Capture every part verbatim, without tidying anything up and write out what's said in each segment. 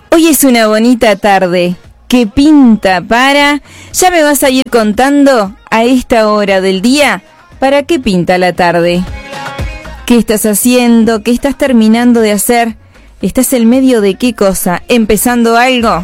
Hoy es una bonita tarde. ¿Qué pinta para? Ya me vas a ir contando a esta hora del día para qué pinta la tarde. ¿Qué estás haciendo? ¿Qué estás terminando de hacer? ¿Estás en medio de qué cosa? ¿Empezando algo?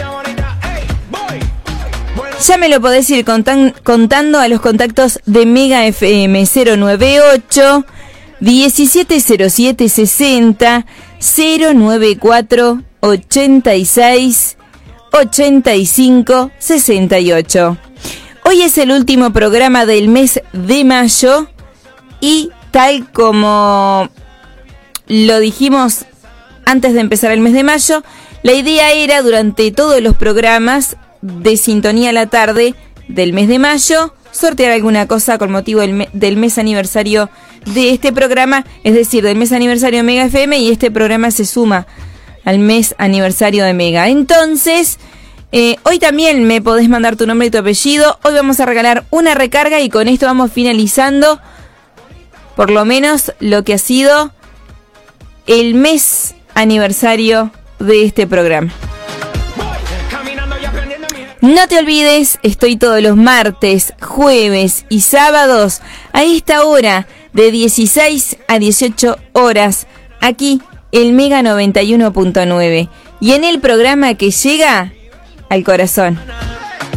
Ya me lo podés ir contan- contando a los contactos de Mega F M cero nueve ocho, diecisiete cero siete sesenta, cero nueve cuatro, ochenta y seis, ochenta y cinco, sesenta y ocho. Hoy es el último programa del mes de mayo y tal como lo dijimos antes de empezar el mes de mayo, la idea era durante todos los programas de Sintonía a la Tarde del mes de mayo sortear alguna cosa con motivo del, me- del mes aniversario de este programa, es decir, del mes aniversario de Mega F M, y este programa se suma al mes aniversario de Mega. Entonces, eh, hoy también me podés mandar tu nombre y tu apellido. Hoy vamos a regalar una recarga y con esto vamos finalizando por lo menos lo que ha sido el mes aniversario de este programa. No te olvides, estoy todos los martes, jueves y sábados a esta hora de dieciséis a dieciocho horas, aquí el Mega noventa y uno punto nueve, y en el programa que llega al corazón.